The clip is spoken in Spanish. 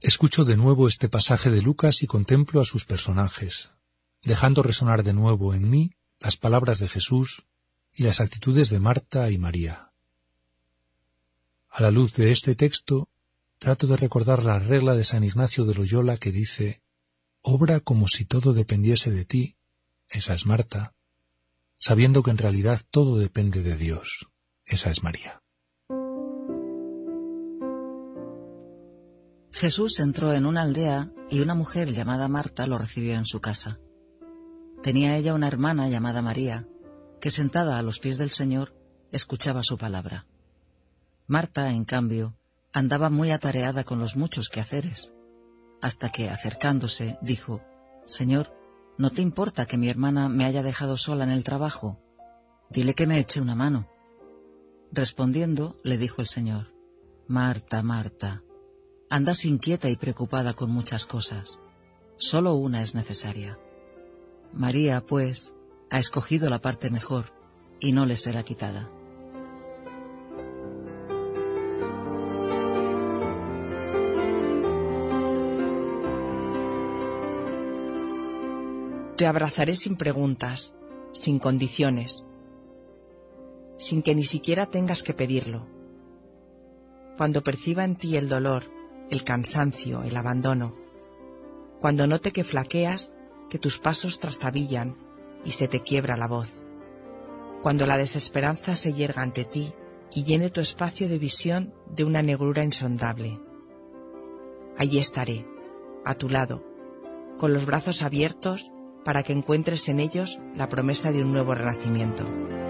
Escucho de nuevo este pasaje de Lucas y contemplo a sus personajes, dejando resonar de nuevo en mí las palabras de Jesús y las actitudes de Marta y María. A la luz de este texto, trato de recordar la regla de San Ignacio de Loyola que dice: obra como si todo dependiese de ti, esa es Marta, sabiendo que en realidad todo depende de Dios, esa es María. Jesús entró en una aldea y una mujer llamada Marta lo recibió en su casa. Tenía ella una hermana llamada María, que sentada a los pies del Señor escuchaba su palabra. Marta, en cambio, andaba muy atareada con los muchos quehaceres, hasta que, acercándose, dijo: «Señor, ¿no te importa que mi hermana me haya dejado sola en el trabajo? Dile que me eche una mano». Respondiendo, le dijo el Señor: «Marta, Marta, andas inquieta y preocupada con muchas cosas. Solo una es necesaria. María, pues, ha escogido la parte mejor, y no le será quitada». Te abrazaré sin preguntas, sin condiciones, sin que ni siquiera tengas que pedirlo. Cuando perciba en ti el dolor, el cansancio, el abandono, cuando note que flaqueas, que tus pasos trastabillan y se te quiebra la voz, cuando la desesperanza se yerga ante ti y llene tu espacio de visión de una negrura insondable. Allí estaré, a tu lado, con los brazos abiertos para que encuentres en ellos la promesa de un nuevo renacimiento.